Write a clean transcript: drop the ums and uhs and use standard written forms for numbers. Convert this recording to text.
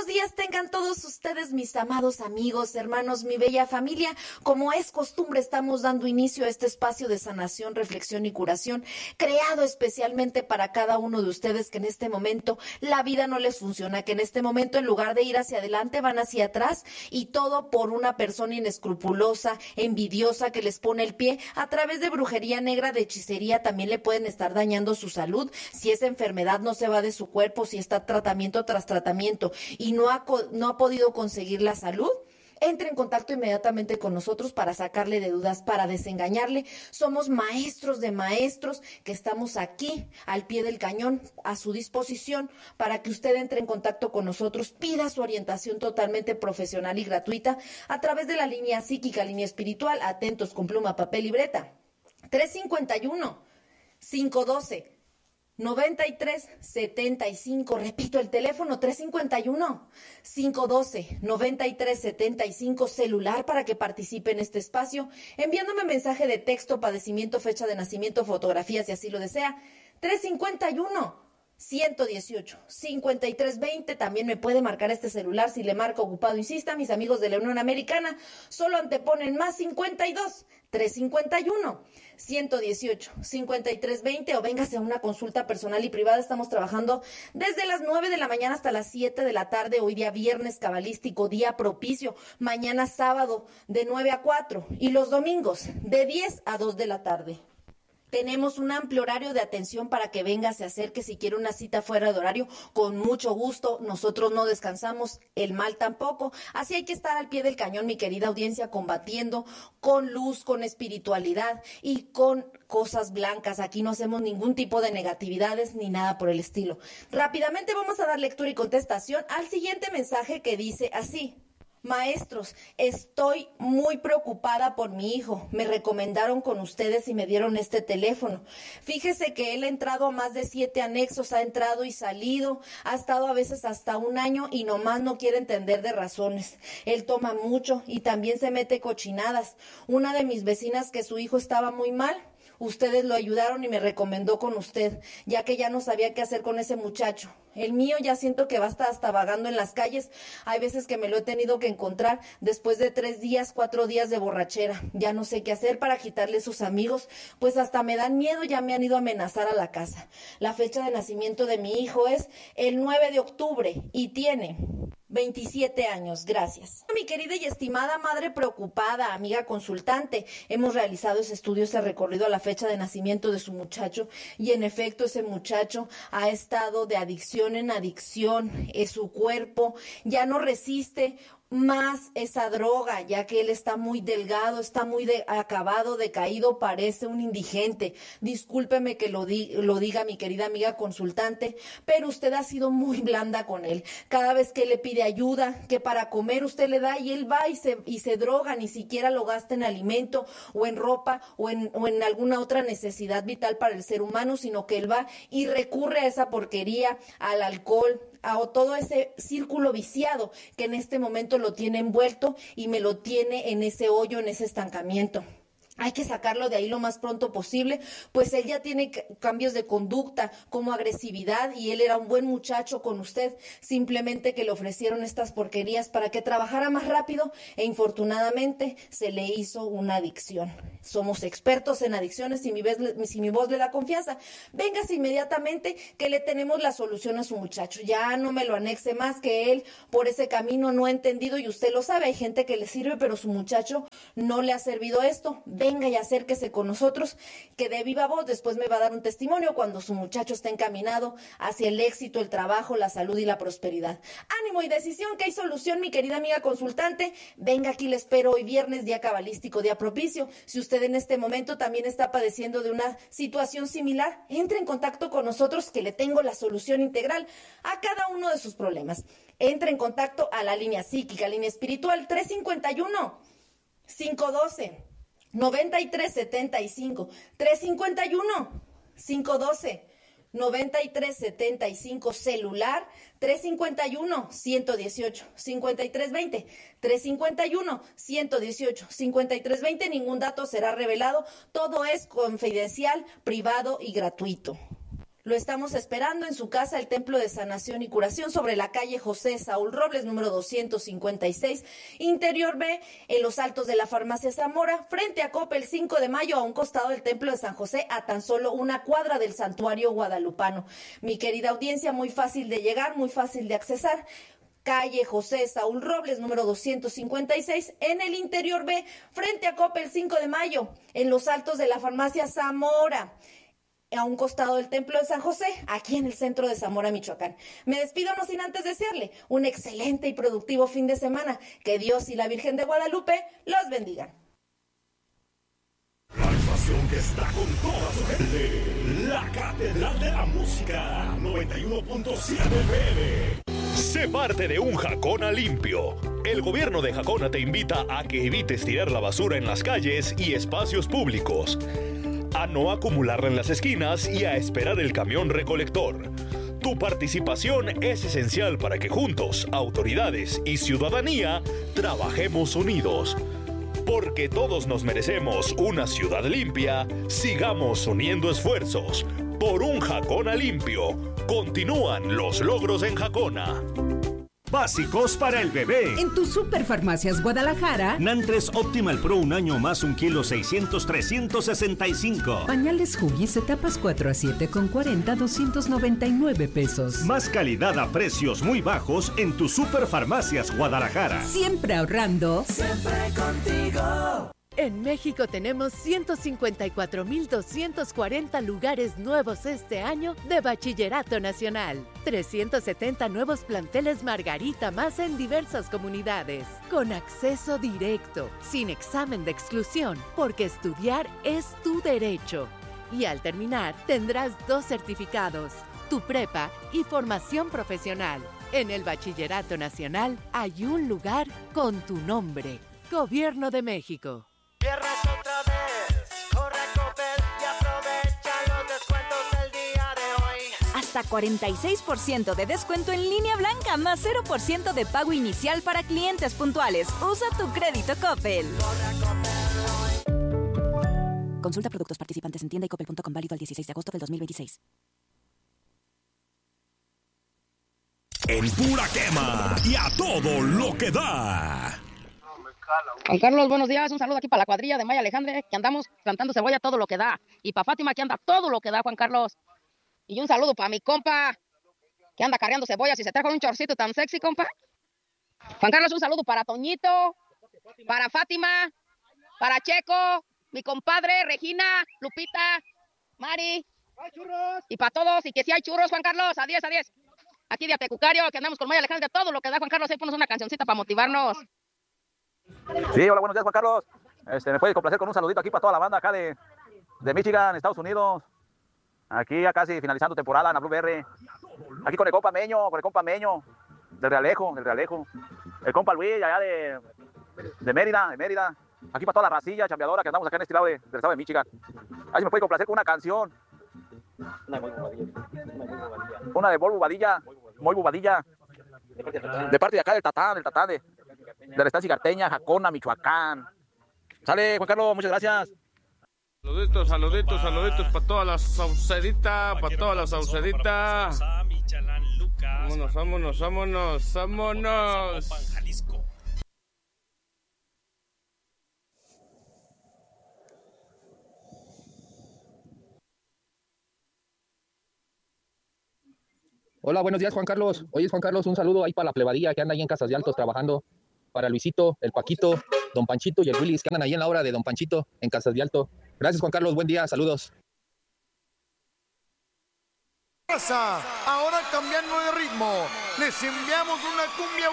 buenos días tengan todos ustedes, mis amados amigos, hermanos, mi bella familia. Como es costumbre, estamos dando inicio a este espacio de sanación, reflexión y curación, creado especialmente para cada uno de ustedes que en este momento la vida no les funciona, que en este momento en lugar de ir hacia adelante van hacia atrás, y todo por una persona inescrupulosa, envidiosa, que les pone el pie. A través de brujería negra, de hechicería, también le pueden estar dañando su salud. Si esa enfermedad no se va de su cuerpo, si está tratamiento tras tratamiento y no ha podido conseguir la salud, entre en contacto inmediatamente con nosotros para sacarle de dudas, para desengañarle. Somos maestros de maestros que estamos aquí al pie del cañón, a su disposición, para que usted entre en contacto con nosotros, pida su orientación totalmente profesional y gratuita a través de la línea psíquica, línea espiritual. Atentos con pluma, papel y libreta. 351-512-9375. Repito, el teléfono 351-512-9375, celular, para que participe en este espacio, enviándome mensaje de texto, padecimiento, fecha de nacimiento, fotografías, si así lo desea. 351-118-5320. También me puede marcar este celular si le marca ocupado. Insista, mis amigos de la Unión Americana, solo anteponen más 52 351-118-5320, o véngase a una consulta personal y privada. Estamos trabajando desde las 9 de la mañana hasta las 7 de la tarde. Hoy día viernes cabalístico, día propicio. Mañana sábado de 9 a 4 y los domingos de 10 a 2 de la tarde. Tenemos un amplio horario de atención para que venga, se acerque. Si quiere una cita fuera de horario, con mucho gusto. Nosotros no descansamos, el mal tampoco. Así hay que estar al pie del cañón, mi querida audiencia, combatiendo con luz, con espiritualidad y con cosas blancas. Aquí no hacemos ningún tipo de negatividades ni nada por el estilo. Rápidamente vamos a dar lectura y contestación al siguiente mensaje, que dice así: maestros, estoy muy preocupada por mi hijo. Me recomendaron con ustedes y me dieron este teléfono. Fíjese que él ha entrado a más de 7 anexos, ha entrado y salido, ha estado a veces hasta 1 año y nomás no quiere entender de razones. Él toma mucho y también se mete cochinadas. Una de mis vecinas, que su hijo estaba muy mal, ustedes lo ayudaron y me recomendó con usted, ya que ya no sabía qué hacer con ese muchacho. El mío ya siento que va hasta vagando en las calles. Hay veces que me lo he tenido que encontrar después de 3 días, 4 días de borrachera. Ya no sé qué hacer para quitarle sus amigos, pues hasta me dan miedo, ya me han ido a amenazar a la casa. La fecha de nacimiento de mi hijo es el 9 de octubre y tiene 27 años, gracias. Mi querida y estimada madre preocupada, amiga consultante, hemos realizado ese estudio, ese recorrido a la fecha de nacimiento de su muchacho, y en efecto ese muchacho ha estado de adicción en adicción. Su cuerpo ya no resiste más esa droga, ya que él está muy delgado, está muy acabado, decaído, parece un indigente. Discúlpeme que lo diga, mi querida amiga consultante, pero usted ha sido muy blanda con él. Cada vez que le pide ayuda, que para comer usted le da, y él va y se droga, ni siquiera lo gasta en alimento o en ropa o en alguna otra necesidad vital para el ser humano, sino que él va y recurre a esa porquería, al alcohol, a todo ese círculo viciado que en este momento lo tiene envuelto y me lo tiene en ese hoyo, en ese estancamiento. Hay que sacarlo de ahí lo más pronto posible, pues él ya tiene cambios de conducta como agresividad, y él era un buen muchacho con usted, simplemente que le ofrecieron estas porquerías para que trabajara más rápido, e infortunadamente se le hizo una adicción. Somos expertos en adicciones. Si mi voz le da confianza, véngase inmediatamente, que le tenemos la solución a su muchacho. Ya no me lo anexe más, que él por ese camino no ha entendido, y usted lo sabe, hay gente que le sirve, pero su muchacho no le ha servido esto. Venga y acérquese con nosotros, que de viva voz después me va a dar un testimonio cuando su muchacho esté encaminado hacia el éxito, el trabajo, la salud y la prosperidad. Ánimo y decisión, que hay solución, mi querida amiga consultante. Venga, aquí le espero hoy viernes, día cabalístico, día propicio. Si usted en este momento también está padeciendo de una situación similar, entre en contacto con nosotros, que le tengo la solución integral a cada uno de sus problemas. Entre en contacto a la línea psíquica, línea espiritual, 351-512-9375, 351-512-9375, celular 351-118-5320, 351-118-5320. Ningún dato será revelado, todo es confidencial, privado y gratuito. Lo estamos esperando en su casa, el Templo de Sanación y Curación, sobre la calle José Saúl Robles, número 256, Interior B, en los altos de la Farmacia Zamora, frente a Coppel 5 de Mayo, a un costado del Templo de San José, a tan solo una cuadra del Santuario Guadalupano. Mi querida audiencia, muy fácil de llegar, muy fácil de accesar. Calle José Saúl Robles, número 256, en el Interior B, frente a Coppel 5 de Mayo, en los altos de la Farmacia Zamora, a un costado del Templo de San José, aquí en el centro de Zamora, Michoacán. Me despido no sin antes desearle un excelente y productivo fin de semana. Que Dios y la Virgen de Guadalupe los bendigan. La estación que está con toda su gente, la Catedral de la Música, 91.7 FM. Sé parte de un Jacona limpio. El gobierno de Jacona te invita a que evites tirar la basura en las calles y espacios públicos, a no acumularla en las esquinas y a esperar el camión recolector. Tu participación es esencial para que juntos, autoridades y ciudadanía, trabajemos unidos. Porque todos nos merecemos una ciudad limpia, sigamos uniendo esfuerzos. Por un Jacona limpio. Continúan los logros en Jacona. Básicos para el bebé. En tu Superfarmacias Guadalajara. Nantres Optimal Pro, un año más, 1 kilo 600, 365. Pañales Huggies, etapas 4 a 7 con 40, 299 pesos. Más calidad a precios muy bajos en tu Superfarmacias Guadalajara. Siempre ahorrando. Siempre contigo. En México tenemos 154,240 lugares nuevos este año de Bachillerato Nacional. 370 nuevos planteles Margarita más en diversas comunidades. Con acceso directo, sin examen de exclusión, porque estudiar es tu derecho. Y al terminar, tendrás 2 certificados, tu prepa y formación profesional. En el Bachillerato Nacional hay un lugar con tu nombre. Gobierno de México. Viernes otra vez, corre a Coppel y aprovecha los descuentos del día de hoy. Hasta 46% de descuento en línea blanca, más 0% de pago inicial para clientes puntuales. Usa tu crédito Coppel. Corre a Coppel hoy. Consulta productos participantes en tienda y coppel.com, válido al 16 de agosto del 2026. En pura quema y a todo lo que da. Juan Carlos, buenos días. Un saludo aquí para la cuadrilla de Maya Alejandre, que andamos plantando cebolla todo lo que da. Y para Fátima, que anda todo lo que da, Juan Carlos. Y un saludo para mi compa, que anda cargando cebollas y se trajo un chorcito tan sexy, compa. Juan Carlos, un saludo para Toñito, para Fátima, para Checo, mi compadre, Regina, Lupita, Mari. Y para todos, y que si hay churros, Juan Carlos, a 10, a 10. Aquí de Atecucario, que andamos con Maya Alejandre, todo lo que da, Juan Carlos. Ahí pones una cancioncita para motivarnos. Sí, hola, buenos días, Juan Carlos. Me puede complacer con un saludito aquí para toda la banda acá de Michigan, Estados Unidos. Aquí ya casi finalizando temporada en la Blueberry. Aquí con el compa Meño, del Realejo. El compa Luis, allá de Mérida. Aquí para toda la racilla chambeadora que andamos acá en este lado del estado de Michigan. Ahí me puede complacer con una canción. Una de Muy Bubadilla. De parte de acá del Tatán de la estancia Garteña, Jacona, Michoacán. Sale, Juan Carlos, muchas gracias. Saluditos para toda la Saucedita, Vámonos. Hola, buenos días, Juan Carlos. Oye, Juan Carlos, un saludo ahí para la plebadía que anda ahí en Casas de Altos trabajando. Para Luisito, el Paquito, Don Panchito y el Willis, que andan ahí en la hora de Don Panchito en Casas de Alto. Gracias, Juan Carlos. Buen día. Saludos. Ahora cambiando de ritmo, les enviamos una cumbia